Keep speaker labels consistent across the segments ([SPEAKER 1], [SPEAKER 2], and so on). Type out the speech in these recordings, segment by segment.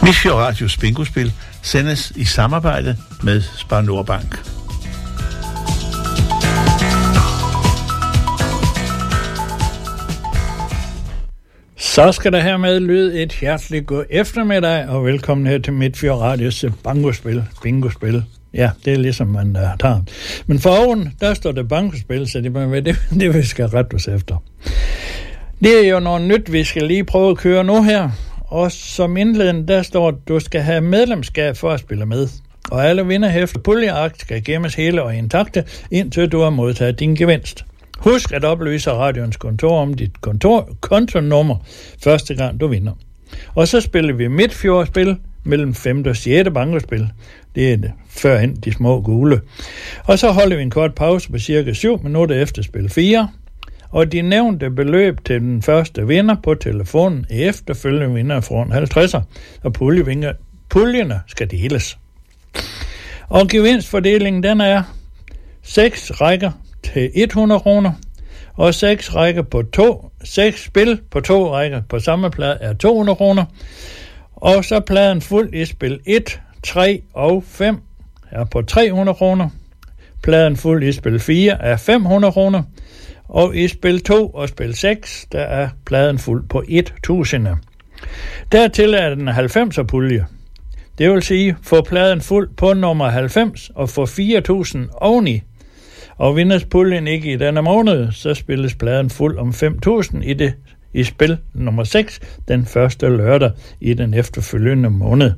[SPEAKER 1] Midtfjord Radios bingospil sendes i samarbejde med Spar Nordbank.
[SPEAKER 2] Så skal der hermed lyde et hjerteligt god eftermiddag, og velkommen her til Midtfjord Radios bingospil. Ja, det er ligesom man tager. Men for oven, der står det bankospil, så det vi skal rette os efter. Det er jo noget nyt, vi skal lige prøve at køre nu her. Og som indledning, der står, at du skal have medlemskab for at spille med. Og alle vinderhæfter puljeakt skal gemmes hele og intakte, indtil du har modtaget din gevinst. Husk at oplyse radions kontor om dit kontonummer første gang du vinder. Og så spiller vi Midtfjordspil mellem 5. og 6. bankospil. Det er det førhen de små gule. Og så holder vi en kort pause på cirka 7 minutter efter spil 4. Og de nævnte beløb til den første vinder på telefonen efterfølgende vinder fra 50'er. Og puljerne skal deles. Og gevinstfordelingen den er 6 rækker til 100 kroner, og 6 spil på 2 rækker på samme plade er 200 kroner, og så pladen fuld i spil 1, 3 og 5 er på 300 kroner, pladen fuld i spil 4 er 500 kroner, og i spil 2 og spil 6, der er pladen fuld på 1000. Dertil er den 90'er pulje. Det vil sige, få pladen fuld på nummer 90 og få 4.000 oveni. Og vindes puljen ikke i denne måned, så spilles pladen fuld om 5.000 i spil nummer 6, den første lørdag i den efterfølgende måned.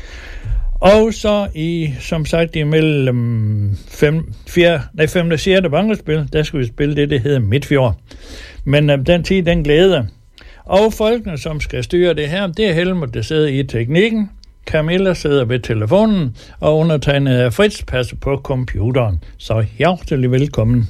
[SPEAKER 2] Og så som sagt imellem 5. og 6. bankospil, der skal vi spille det hedder Midtfjord. Men den tid, den glæder. Og folkene, som skal styre det her, det er Helmut, der sidder i teknikken. Camilla sidder ved telefonen, og undertegnet af Fritz passer på computeren. Så hjertelig velkommen.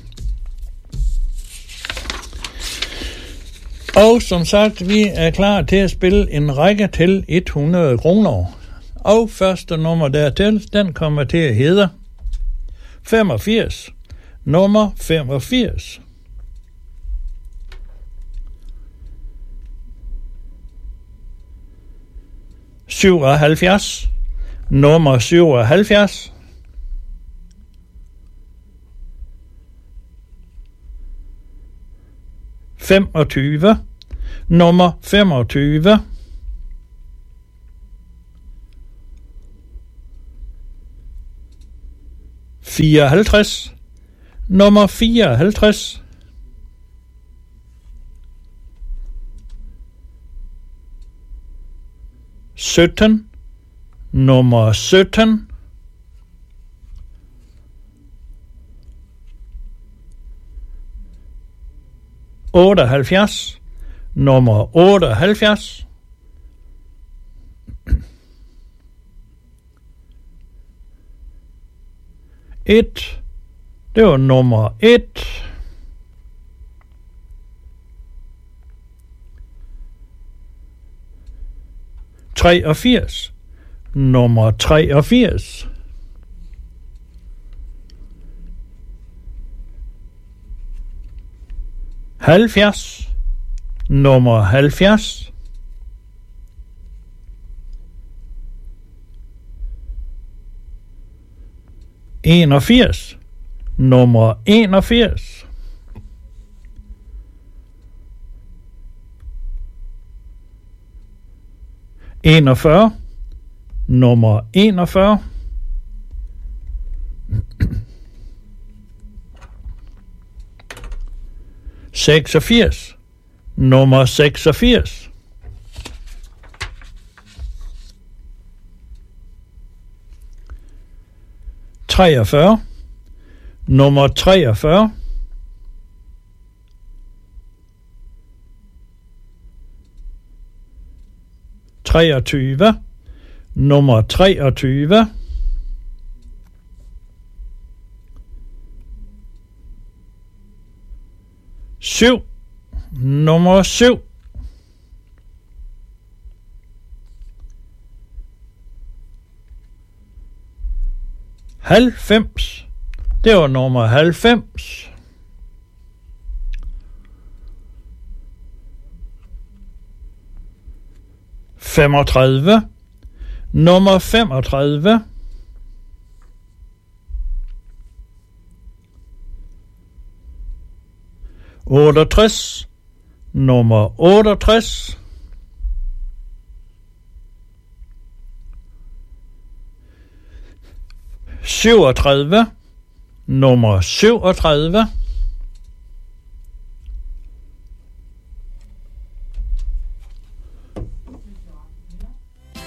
[SPEAKER 2] Og som sagt, vi er klar til at spille en række til 100 kroner. Og første nummer dertil, den kommer til at hedde 85. Nummer 85. Nummer 77. 25. Nummer 25. 54. Nummer 54. 17. Nummer 17. 78. Nummer 78. 1. Det var nummer 1. Nummer 83. 70. Nummer 70. 81. Nummer 81. 41. Nummer 41. 86. Nummer 86. 43. Nummer 43. 23. Nummer 23. 7. Nummer 7. 90. Det var nummer 90. 35. nummer 35, nummer 68, 37, nummer 37,